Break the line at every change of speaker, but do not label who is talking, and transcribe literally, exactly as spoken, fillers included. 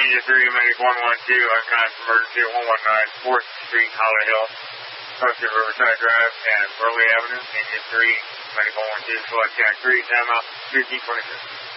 Senior three, Medic one one two, unconscious emergency at one one nine fourth Street, Holly Hill, Ocean Riverside Drive, and Burley Avenue. Senior three, Medic one one two, select track three, time out, fifteen twenty-six.